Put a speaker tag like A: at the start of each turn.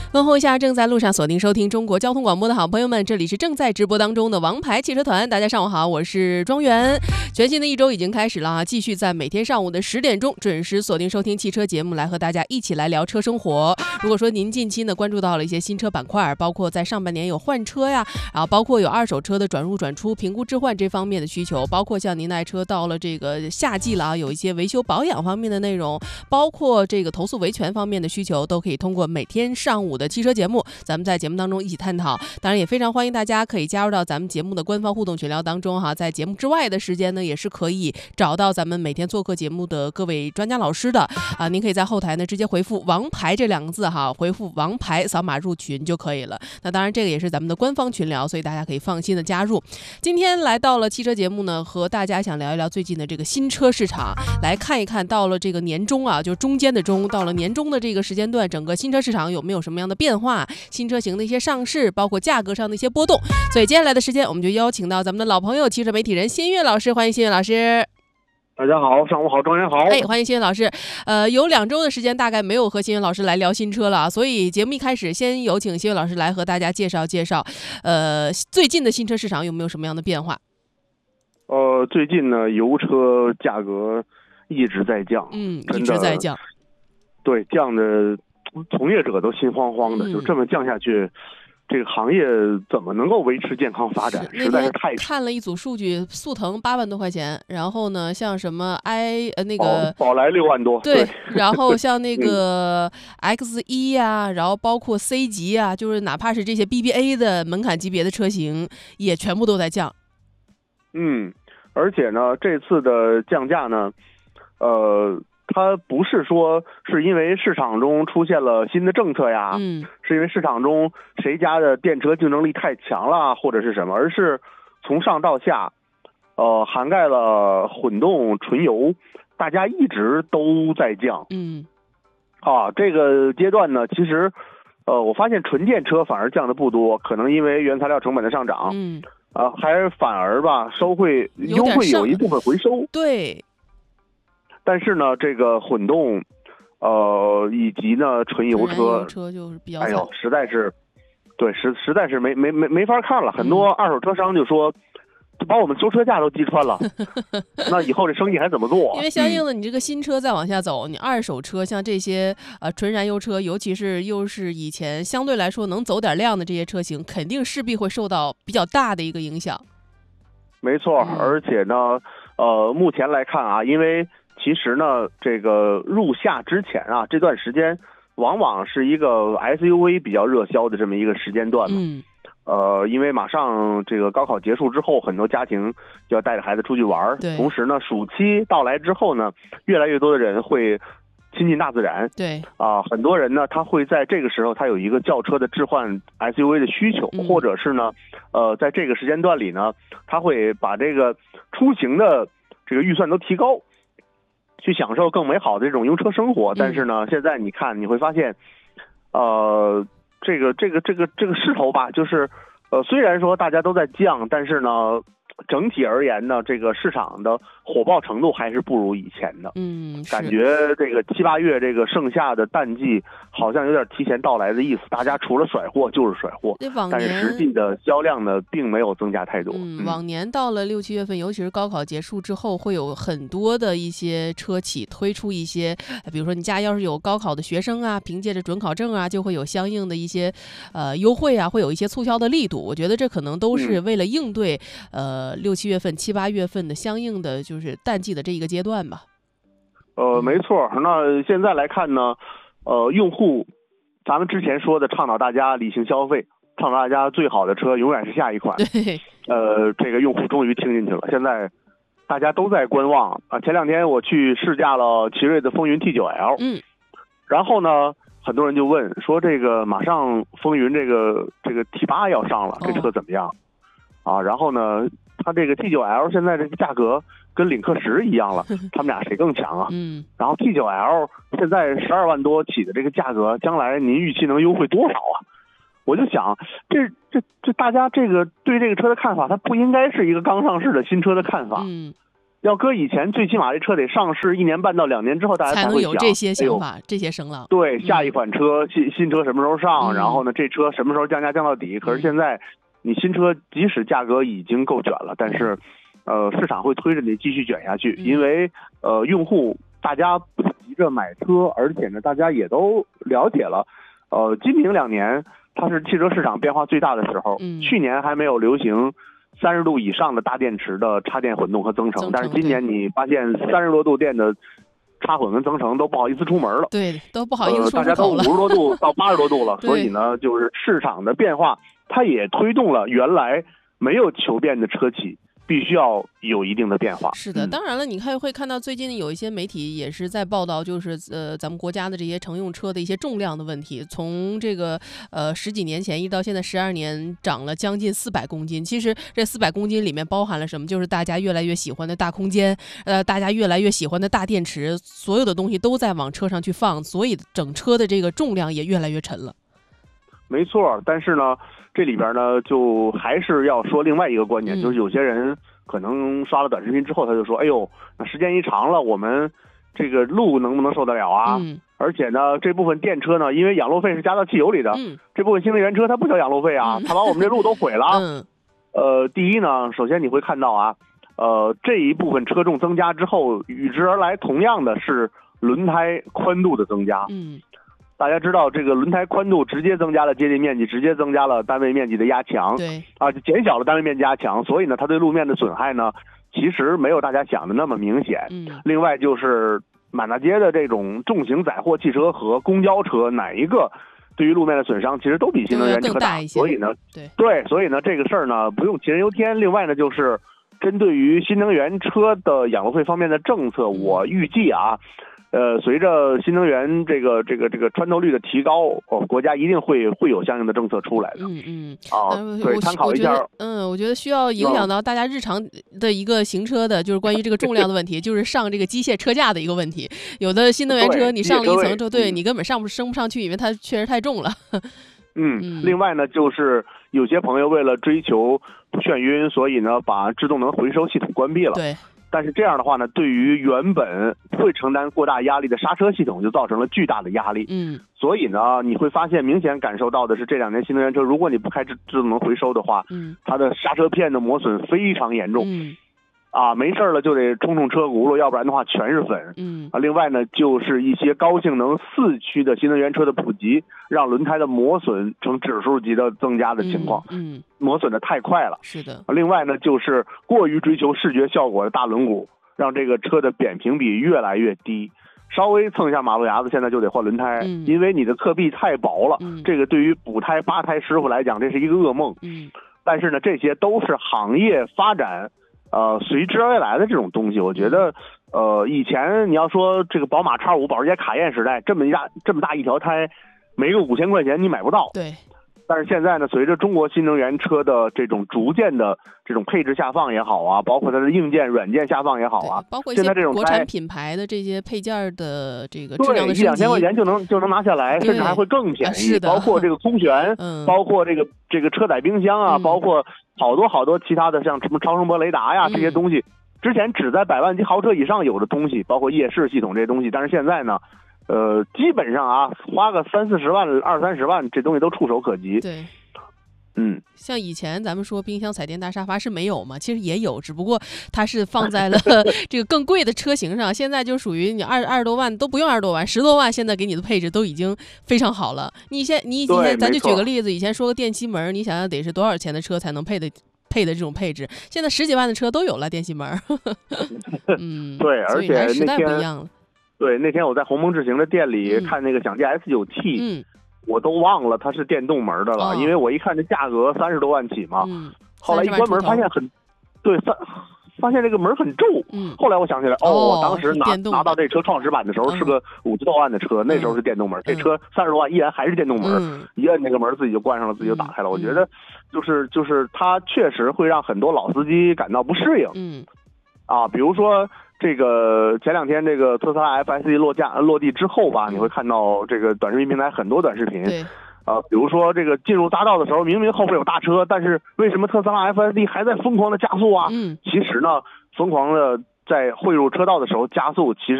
A: 问候一下正在路上锁定收听中国交通广播的好朋友们，这里是正在直播当中的王牌汽车团。大家上午好，我是庄园。全新的一周已经开始了啊，继续在每天上午的10点钟准时锁定收听汽车节目，来和大家一起来聊车生活。如果说您近期呢关注到了一些新车板块，包括在上半年有换车呀，然后包括有二手车的转入转出、评估置换这方面的需求，包括像您的爱车到了这个夏季了啊，有一些维修保养方面的内容，包括这个投诉维权方面的需求，都可以通过每天上午的汽车节目，咱们在节目当中一起探讨。当然也非常欢迎大家可以加入到咱们节目的官方互动群聊当中哈，在节目之外的时间呢，也是可以找到咱们每天做客节目的各位专家老师的啊。您可以在后台呢直接回复王牌这2个字哈，回复王牌扫码入群就可以了。那当然这个也是咱们的官方群聊，所以大家可以放心的加入。今天来到了汽车节目呢，和大家想聊一聊最近的这个新车市场，来看一看到了这个年终啊，就中间的中，到了年终的这个时间段，整个新车市场有没有什么样的变化，新车型的一些上市，包括价格上的一些波动。所以接下来的时间我们就邀请到咱们的老朋友汽车媒体人新月老师，欢迎新月老师。
B: 大家好，上午好，庄园好。
A: 欢迎新月老师。有2周的时间大概没有和新月老师来聊新车了啊，所以节目一开始先有请新月老师来和大家介绍介绍，最近的新车市场有没有什么样的变化？
B: 最近呢，油车价格一直在降，
A: 一直在降。
B: 对，降的从业者都心慌慌的，就这么降下去，这个行业怎么能够维持健康发展？实在是太
A: 看了一组数据，速腾8万多块钱，然后呢，像什么
B: 宝来6万多，
A: 对，然后像那个 X1 呀，然后包括 C 级啊，就是哪怕是这些 BBA 的门槛级别的车型，也全部都在降。
B: 而且呢，这次的降价呢，它不是说是因为市场中出现了新的政策呀，是因为市场中谁家的电车竞争力太强了，或者是什么，而是从上到下，涵盖了混动、纯油，大家一直都在降。这个阶段呢，其实，我发现纯电车反而降的不多，可能因为原材料成本的上涨，还反而吧，优惠有一部分回收。
A: 对。
B: 但是呢，这个混动，以及呢纯油车
A: 就是比较惨，
B: 实在是，对，实在是没法看了。很多二手车商就说，就把我们收车价都击穿了，那以后这生意还怎么做？
A: 因为相应的，你这个新车再往下走，你二手车像这些纯燃油车，尤其是又是以前相对来说能走点量的这些车型，肯定势必会受到比较大的一个影响。
B: 没错，而且呢，目前来看啊，因为其实呢，这个入夏之前啊，这段时间往往是一个 SUV 比较热销的这么一个时间段嘛。因为马上这个高考结束之后，很多家庭就要带着孩子出去玩，同时呢，暑期到来之后呢，越来越多的人会亲近大自然。
A: 对
B: 很多人呢，他会在这个时候，他有一个轿车的置换 SUV 的需求，或者是呢，在这个时间段里呢，他会把这个出行的这个预算都提高，去享受更美好的这种用车生活。但是呢，现在你看，你会发现，这个势头吧，就是虽然说大家都在降，但是呢，整体而言呢，这个市场的火爆程度还是不如以前的。感觉这个7、8月这个盛夏的淡季好像有点提前到来的意思，大家除了甩货就是甩货，但是实际的销量呢并没有增加太多。
A: 往年到了6、7月份，尤其是高考结束之后，会有很多的一些车企推出一些，比如说你家要是有高考的学生啊，凭借着准考证啊，就会有相应的一些优惠啊，会有一些促销的力度。我觉得这可能都是为了应对6、7月份、7、8月份的相应的就是淡季的这一个阶段吧。
B: 没错。那现在来看呢，用户，咱们之前说的倡导大家理性消费，倡导大家最好的车永远是下一款。
A: 对。
B: 这个用户终于听进去了。现在大家都在观望啊。前2天我去试驾了奇瑞的风云 T9L，然后呢，很多人就问说，这个马上风云这个 T8 要上了，这车怎么样？然后呢，它这个 T9L 现在这个价格跟领克10一样了，他们俩谁更强啊？然后 T9L 现在12万多起的这个价格，将来您预期能优惠多少啊？我就想，这大家这个对这个车的看法，它不应该是一个刚上市的新车的看法。 要搁以前，最起码这车得上市1年半到2年之后，大家
A: 才能
B: 会
A: 有这些想法，这些声浪。
B: 对，下一款车新车什么时候上，然后呢，这车什么时候降价降到底？可是现在，你新车即使价格已经够卷了，但是，市场会推着你继续卷下去，因为用户大家不急着买车，而且呢，大家也都了解了，今明2年它是汽车市场变化最大的时候，去年还没有流行30度以上的大电池的插电混动和增程，但是今年你发现30多度电的插混跟增程都不好意思出门了，
A: 对，都不好意思出口了，
B: 大家都50多度到80多度了，所以呢，就是市场的变化，它也推动了原来没有求变的车企必须要有一定的变化。
A: 是的，当然了，你会看到最近有一些媒体也是在报道，就是咱们国家的这些乘用车的一些重量的问题，从这个10几年前一直到现在12年，涨了将近400公斤。其实这400公斤里面包含了什么？就是大家越来越喜欢的大空间，大家越来越喜欢的大电池，所有的东西都在往车上去放，所以整车的这个重量也越来越沉了。
B: 没错，但是呢，这里边呢，就还是要说另外一个观点，就是有些人可能刷了短视频之后，他就说：“哎呦，那时间一长了，我们这个路能不能受得了啊？而且呢，这部分电车呢，因为养路费是加到汽油里的，这部分新能源车它不交养路费啊，它把我们这路都毁了。第一呢，首先你会看到啊，这一部分车重增加之后，与之而来同样的是轮胎宽度的增加。大家知道，这个轮胎宽度直接增加了接地面积，直接增加了单位面积的压强，
A: 对
B: 啊，就减小了单位面积压强，所以呢，它对路面的损害呢，其实没有大家想的那么明显。另外就是满大街的这种重型载货汽车和公交车，哪一个对于路面的损伤其实都比新能源车大，所以呢，所以呢，这个事儿呢不用杞人忧天。另外呢，就是针对于新能源车的养路费方面的政策，我预计啊。随着新能源这个穿透率的提高，国家一定会有相应的政策出来的。对，参考一下。
A: 我觉得需要影响到大家日常的一个行车的，就是关于这个重量的问题，就是上这个机械车架的一个问题。有的新能源车你上了一层之后，对你根本升不上去，因为它确实太重了。
B: 另外呢，就是有些朋友为了追求不眩晕，所以呢把制动能回收系统关闭了。
A: 对。
B: 但是这样的话呢，对于原本会承担过大压力的刹车系统就造成了巨大的压力。所以呢，你会发现明显感受到的是，这2年新能源车，如果你不开制动能回收的话，它的刹车片的磨损非常严重。没事了就得冲车轱辘，要不然的话全是粉。另外呢，就是一些高性能4驱的新能源车的普及，让轮胎的磨损呈指数级的增加的情况。磨损的太快了。
A: 是的。
B: 另外呢，就是过于追求视觉效果的大轮毂，让这个车的扁平比越来越低。稍微蹭一下马路牙子，现在就得换轮胎，因为你的侧壁太薄了。这个对于补胎扒胎师傅来讲，这是一个噩梦。但是呢，这些都是行业发展随之而来的这种东西。我觉得以前你要说这个宝马 X5 保时捷卡宴时代，这么大一条胎，没个5000块钱你买不到。
A: 对。
B: 但是现在呢，随着中国新能源车的这种逐渐的这种配置下放也好啊，包括它的硬件软件下放也好啊，
A: 包括一些国产品牌的这些配件的这个质量的升级，
B: 对，1-2000块钱就能拿下来，甚至还会更便宜。包括这个空悬，包括这个车载冰箱啊，包括好多其他的像什么超声波雷达呀这些东西，之前只在100万级豪车以上有的东西，包括夜视系统这些东西，但是现在呢。基本上啊，花个30-40万、20-30万，这东西都触手可及。
A: 对，像以前咱们说冰箱、彩电、大沙发是没有嘛，其实也有，只不过它是放在了这个更贵的车型上。现在就属于你20多万都不用20多万，10多万，现在给你的配置都已经非常好了。你以前咱就举个例子，以前说个电气门，你想想得是多少钱的车才能配的这种配置？现在10几万的车都有了电气门。
B: 对，而且
A: 时代不一样了。
B: 对，那天我在鸿蒙智行的店里看那个享界 S9T，我都忘了它是电动门的了，因为我一看这价格30多万起嘛，后来一关门发现发现这个门很皱，后来我想起来，我当时拿到这车创始版的时候是个50多万的车，那时候是电动门，这车30多万依然还是电动门，一摁那个门自己就关上了，自己就打开了。我觉得就是它确实会让很多老司机感到不适应，比如说。这个前2天这个特斯拉 FSD 落地之后吧，你会看到这个短视频平台很多短视频，比如说这个进入匝道的时候，明明后边有大车，但是为什么特斯拉 FSD 还在疯狂的加速啊？其实呢，疯狂的在汇入车道的时候加速，其实